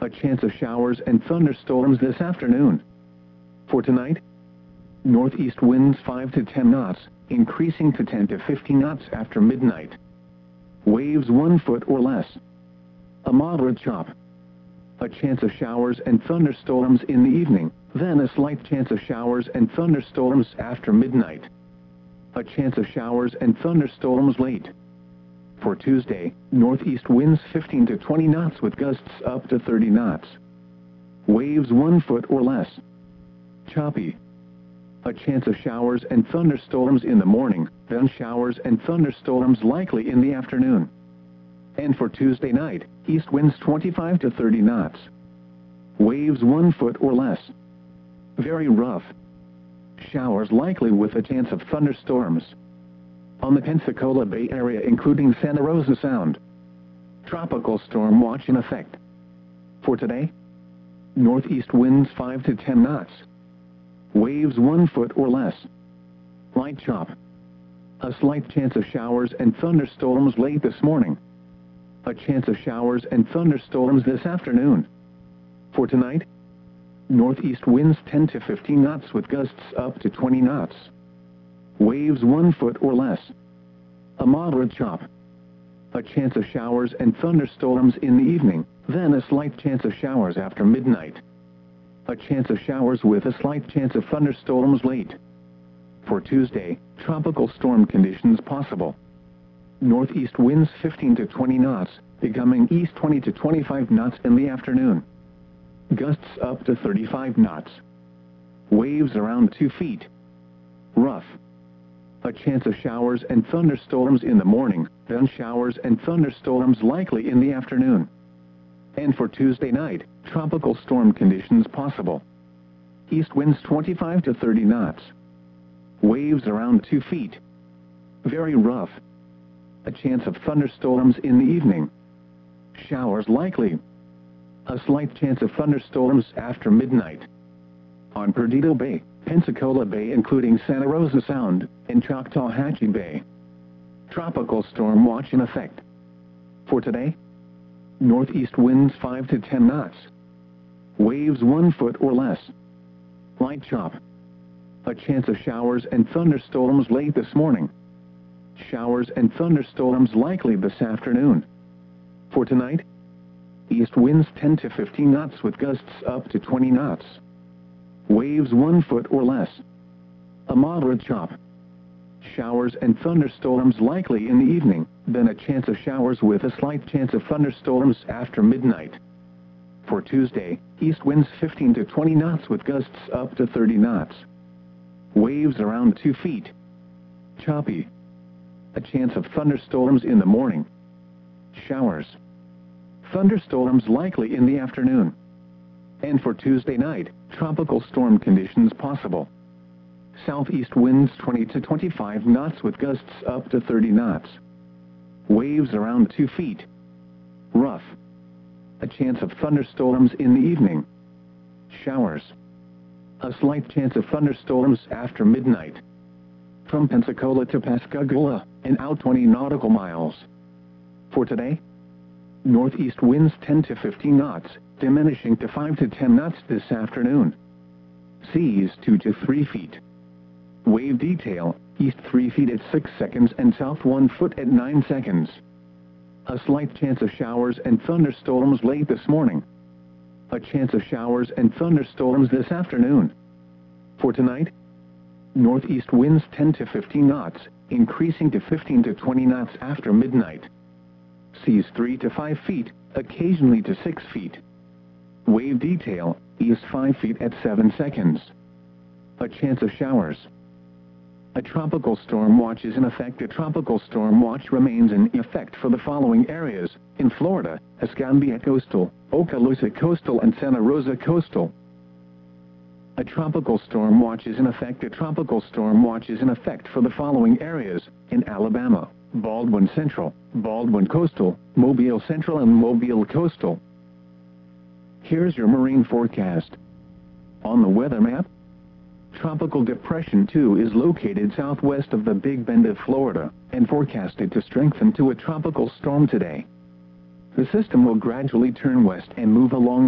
A chance of showers and thunderstorms this afternoon. For tonight, northeast winds 5 to 10 knots, increasing to 10 to 15 knots after midnight. Waves 1 foot or less. A moderate chop. A chance of showers and thunderstorms in the evening, then a slight chance of showers and thunderstorms after midnight. A chance of showers and thunderstorms late. For Tuesday, northeast winds 15 to 20 knots with gusts up to 30 knots. Waves 1 foot or less. Choppy. A chance of showers and thunderstorms in the morning, then showers and thunderstorms likely in the afternoon. And for Tuesday night, east winds 25 to 30 knots. Waves 1 foot or less. Very rough. Showers likely with a chance of thunderstorms. On the Pensacola Bay Area including Santa Rosa Sound. Tropical storm watch in effect. For today, northeast winds 5 to 10 knots. Waves 1 foot or less. Light chop. A slight chance of showers and thunderstorms late this morning. A chance of showers and thunderstorms this afternoon. For tonight, northeast winds 10 to 15 knots with gusts up to 20 knots. Waves 1 foot or less. A moderate chop. A chance of showers and thunderstorms in the evening, then a slight chance of showers after midnight. A chance of showers with a slight chance of thunderstorms late. For Tuesday, tropical storm conditions possible. Northeast winds 15 to 20 knots, becoming east 20 to 25 knots in the afternoon. Gusts up to 35 knots. Waves around 2 feet. Rough. A chance of showers and thunderstorms in the morning, then showers and thunderstorms likely in the afternoon. And for Tuesday night, tropical storm conditions possible. East winds 25 to 30 knots. Waves around 2 feet. Very rough. A chance of thunderstorms in the evening. Showers likely. A slight chance of thunderstorms after midnight. On Perdido Bay, Pensacola Bay including Santa Rosa Sound, and Choctawhatchee Bay. Tropical storm watch in effect. For today, northeast winds 5 to 10 knots. Waves 1 foot or less. Light chop. A chance of showers and thunderstorms late this morning. Showers and thunderstorms likely this afternoon. For tonight, east winds 10 to 15 knots with gusts up to 20 knots. Waves 1 foot or less. A moderate chop. Showers and thunderstorms likely in the evening, then a chance of showers with a slight chance of thunderstorms after midnight. For Tuesday, east winds 15 to 20 knots with gusts up to 30 knots. Waves around 2 feet. Choppy. A chance of thunderstorms in the morning. Showers. Thunderstorms likely in the afternoon. And for Tuesday night, tropical storm conditions possible. Southeast winds 20 to 25 knots with gusts up to 30 knots. Waves around 2 feet. Rough. A chance of thunderstorms in the evening. Showers. A slight chance of thunderstorms after midnight. From Pensacola to Pascagoula, and out 20 nautical miles. For today, northeast winds 10 to 15 knots, diminishing to 5 to 10 knots this afternoon. Seas 2 to 3 feet. Wave detail, east 3 feet at 6 seconds and south 1 foot at 9 seconds. A slight chance of showers and thunderstorms late this morning. A chance of showers and thunderstorms this afternoon. For tonight, northeast winds 10 to 15 knots, increasing to 15 to 20 knots after midnight. Seas 3 to 5 feet, occasionally to 6 feet. Wave detail, east 5 feet at 7 seconds. A chance of showers. A tropical storm watch is in effect. A tropical storm watch remains in effect for the following areas: in Florida, Escambia Coastal, Okaloosa Coastal and Santa Rosa Coastal. A tropical storm watch is in effect. A tropical storm watch is in effect for the following areas: in Alabama, Baldwin Central, Baldwin Coastal, Mobile Central and Mobile Coastal. Here's your marine forecast. On the weather map, Tropical Depression 2 is located southwest of the Big Bend of Florida, and forecasted to strengthen to a tropical storm today. The system will gradually turn west and move along